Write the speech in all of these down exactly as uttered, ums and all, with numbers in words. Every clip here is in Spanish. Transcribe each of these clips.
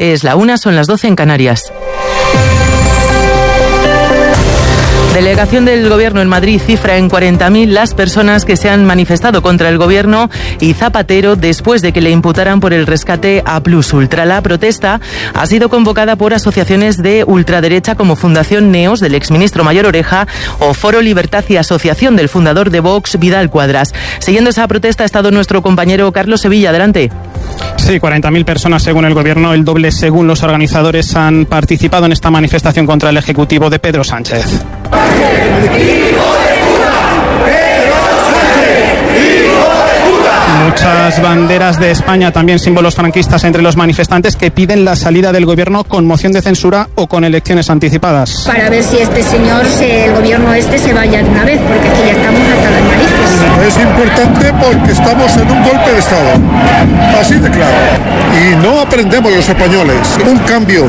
Es la una, son las doce en Canarias. Delegación del Gobierno en Madrid cifra en cuarenta mil las personas que se han manifestado contra el Gobierno y Zapatero después de que le imputaran por el rescate a Plus Ultra. La protesta ha sido convocada por asociaciones de ultraderecha como Fundación Neos del exministro Mayor Oreja o Foro Libertad y Asociación del fundador de Vox, Vidal Cuadras. Siguiendo esa protesta ha estado nuestro compañero Carlos Sevilla. Adelante. Sí, cuarenta mil personas según el Gobierno, el doble según los organizadores, han participado en esta manifestación contra el Ejecutivo de Pedro Sánchez. Muchas banderas de España, también símbolos franquistas entre los manifestantes que piden la salida del Gobierno con moción de censura o con elecciones anticipadas. Para ver si este señor, el Gobierno este, se vaya de una vez, porque aquí ya estamos hasta las narices. Es importante porque estamos en un golpe de Estado, así de claro. Y no aprendemos los españoles. Un cambio,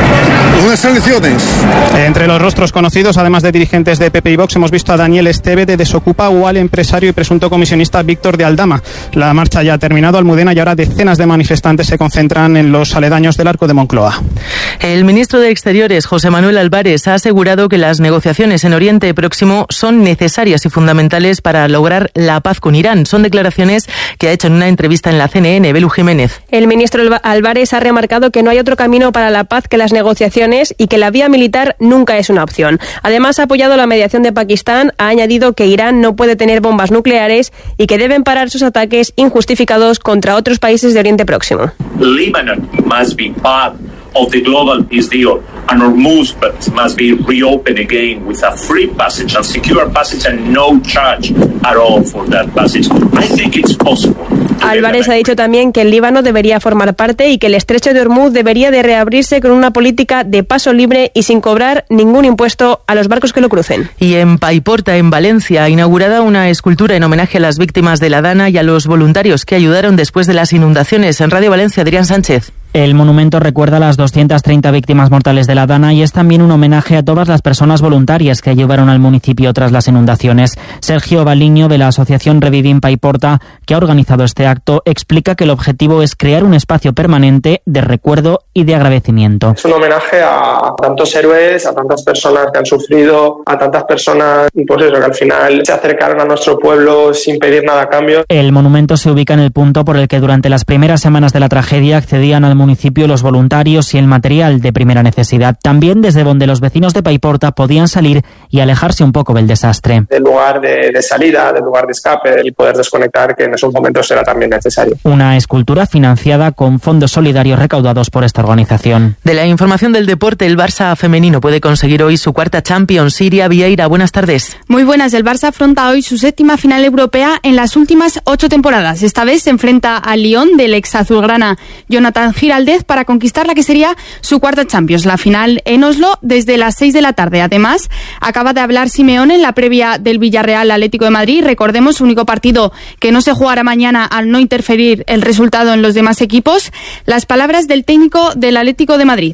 unas elecciones. Entre los rostros conocidos, además de dirigentes de P P y Vox, hemos visto a Daniel Esteve de Desocupa o al empresario y presunto comisionista Víctor de Aldama. La marcha ya ha terminado, Almudena, y ahora decenas de manifestantes se concentran en los aledaños del Arco de Moncloa. El ministro de Exteriores, José Manuel Álvarez, ha asegurado que las negociaciones en Oriente Próximo son necesarias y fundamentales para lograr la paz con Irán. Son declaraciones que ha hecho en una entrevista en la C N N. Belu Jiménez. El ministro Álvarez ha remarcado que no hay otro camino para la paz que las negociaciones y que la vía militar nunca es una opción. Además, ha apoyado la mediación de Pakistán, ha añadido que Irán no puede tener bombas nucleares y que deben parar sus ataques injustificados contra otros países de Oriente Próximo. Lebanon must be part of the global peace deal, and Hormuz must be reopened again with a free passage and secure passage and no charge at all for that passage. I think it's possible. Álvarez ha dicho también que el Líbano debería formar parte y que el estrecho de Hormuz debería de reabrirse con una política de paso libre y sin cobrar ningún impuesto a los barcos que lo crucen. Y en Paiporta, en Valencia, ha inaugurada una escultura en homenaje a las víctimas de la Dana y a los voluntarios que ayudaron después de las inundaciones. En Radio Valencia, Adrián Sánchez. El monumento recuerda a las doscientas treinta víctimas mortales de la Dana y es también un homenaje a todas las personas voluntarias que ayudaron al municipio tras las inundaciones. Sergio Baliño, de la asociación Revivim Paiporta, que ha organizado este acto, explica que el objetivo es crear un espacio permanente de recuerdo y de agradecimiento. Es un homenaje a tantos héroes, a tantas personas que han sufrido, a tantas personas pues eso, que al final se acercaron a nuestro pueblo sin pedir nada a cambio. El monumento se ubica en el punto por el que durante las primeras semanas de la tragedia accedían al municipio los voluntarios y el material de primera necesidad. También desde donde los vecinos de Paiporta podían salir y alejarse un poco del desastre. Del lugar de, de salida, del lugar de escape y poder desconectar, que en esos momentos era también necesario. Una escultura financiada con fondos solidarios recaudados por esta organización. De la información del deporte, el Barça femenino puede conseguir hoy su cuarta Champions. Siria Vieira, buenas tardes. Muy buenas. El Barça afronta hoy su séptima final europea en las últimas ocho temporadas. Esta vez se enfrenta al Lyon del ex azulgrana Jonathan Giraldez para conquistar la que sería su cuarta Champions. La final en Oslo desde las seis de la tarde. Además, acaba de hablar Simeone en la previa del Villarreal Atlético de Madrid. Recordemos, único partido que no se jugará mañana al no interferir el resultado en los demás equipos. Las palabras del técnico del Atlético de Madrid.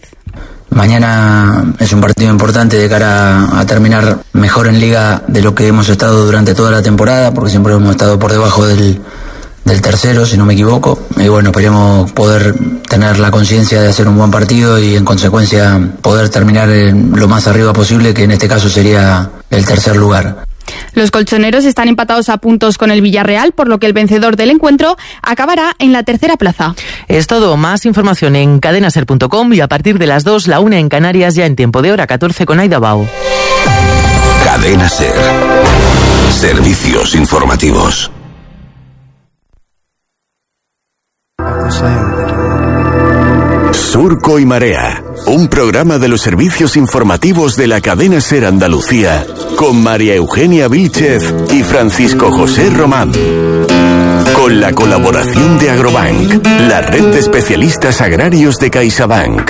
Mañana es un partido importante de cara a terminar mejor en Liga de lo que hemos estado durante toda la temporada, porque siempre hemos estado por debajo del, del tercero, si no me equivoco. Y bueno, esperemos poder tener la conciencia de hacer un buen partido y en consecuencia poder terminar lo más arriba posible, que en este caso sería el tercer lugar. Los colchoneros están empatados a puntos con el Villarreal, por lo que el vencedor del encuentro acabará en la tercera plaza. Es todo. Más información en cadenaser punto com y a partir de las dos, la una en Canarias, ya en tiempo de hora catorce con Aida Bao. Cadena Ser. Servicios informativos. Surco y Marea, un programa de los servicios informativos de la cadena Ser Andalucía, con María Eugenia Vílchez y Francisco José Román. Con la colaboración de Agrobank, la red de especialistas agrarios de CaixaBank.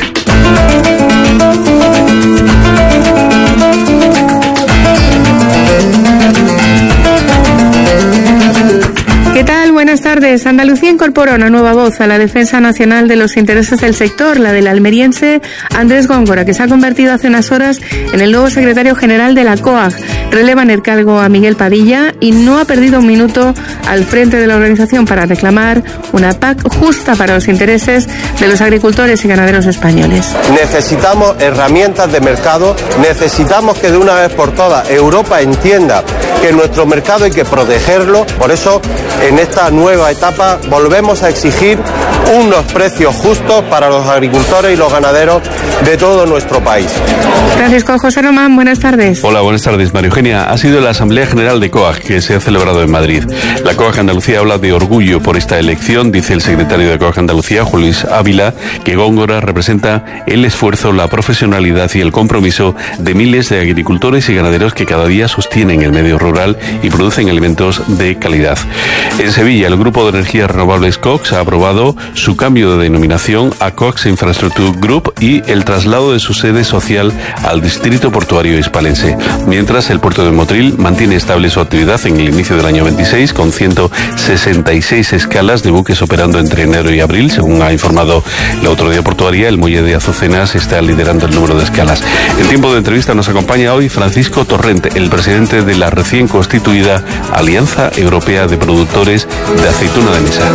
¿Qué ¿Qué tal? Buenas tardes. Andalucía incorpora una nueva voz a la defensa nacional de los intereses del sector, la del almeriense Andrés Góngora, que se ha convertido hace unas horas en el nuevo secretario general de la COAG. Releva en el cargo a Miguel Padilla y no ha perdido un minuto al frente de la organización para reclamar una P A C justa para los intereses de los agricultores y ganaderos españoles. Necesitamos herramientas de mercado, necesitamos que de una vez por todas Europa entienda que nuestro mercado hay que protegerlo. Por eso, en esta nueva etapa volvemos a exigir unos precios justos para los agricultores y los ganaderos de todo nuestro país. Francisco José Román, buenas tardes. Hola, buenas tardes, María Eugenia. Ha sido la Asamblea General de COAG que se ha celebrado en Madrid. La COAG Andalucía habla de orgullo por esta elección. Dice el secretario de COAG Andalucía, Juan Luis Ávila, que Góngora representa el esfuerzo, la profesionalidad y el compromiso de miles de agricultores y ganaderos que cada día sostienen el medio rural y producen alimentos de calidad. En Sevilla, el Grupo de Energías Renovables Cox ha aprobado su cambio de denominación a Cox Infrastructure Group y el traslado de su sede social al distrito portuario hispalense. Mientras, el puerto de Motril mantiene estable su actividad en el inicio del año veintiséis, con ciento sesenta y seis escalas de buques operando entre enero y abril, según ha informado la autoridad portuaria. El muelle de Azucenas está liderando el número de escalas. En tiempo de entrevista nos acompaña hoy Francisco Torrente, el presidente de la recién constituida Alianza Europea de Productores de Aceituna de Mesa.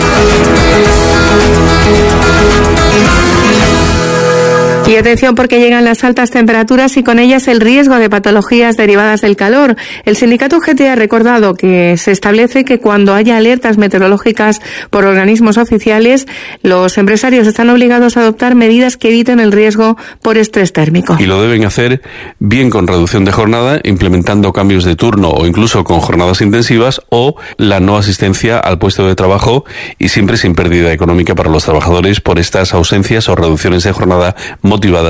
Y atención, porque llegan las altas temperaturas y con ellas el riesgo de patologías derivadas del calor. El sindicato U G T ha recordado que se establece que cuando haya alertas meteorológicas por organismos oficiales, los empresarios están obligados a adoptar medidas que eviten el riesgo por estrés térmico. Y lo deben hacer bien con reducción de jornada, implementando cambios de turno o incluso con jornadas intensivas, o la no asistencia al puesto de trabajo, y siempre sin pérdida económica para los trabajadores por estas ausencias o reducciones de jornada motivadas